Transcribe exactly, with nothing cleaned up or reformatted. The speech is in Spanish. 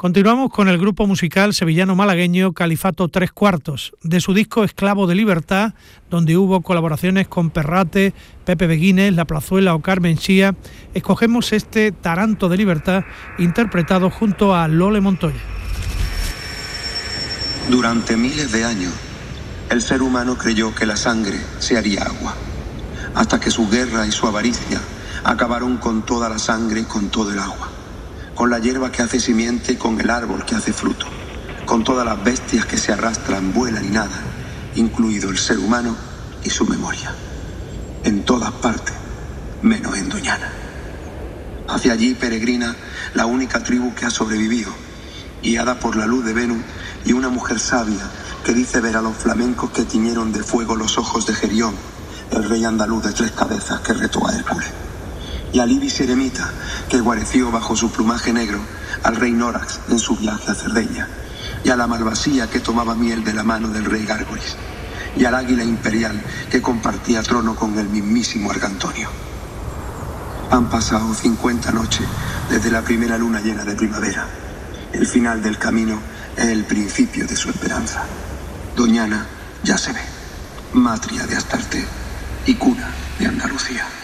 Continuamos con el grupo musical sevillano-malagueño Califato Tres Cuartos, de su disco Esclavo de Libertad, donde hubo colaboraciones con Perrate, Pepe Beguines, La Plazuela o Carmen Chía. Escogemos este Taranto de Libertad, interpretado junto a Lole Montoya. Durante miles de años, el ser humano creyó que la sangre se haría agua, hasta que su guerra y su avaricia acabaron con toda la sangre y con todo el agua, con la hierba que hace simiente y con el árbol que hace fruto, con todas las bestias que se arrastran, vuelan y nadan, incluido el ser humano y su memoria. En todas partes, menos en Doñana. Hacia allí peregrina la única tribu que ha sobrevivido, guiada por la luz de Venus y una mujer sabia que dice ver a los flamencos que tiñeron de fuego los ojos de Gerión, el rey andaluz de tres cabezas que retó a Hércules. Y al ibis eremita que guareció bajo su plumaje negro al rey Nórax en su viaje a Cerdeña, y a la malvasía que tomaba miel de la mano del rey Gárgolis, y al águila imperial que compartía trono con el mismísimo Argantonio. Han pasado cincuenta noches desde la primera luna llena de primavera. El final del camino es el principio de su esperanza. Doñana ya se ve, matria de Astarte y cuna de Andalucía.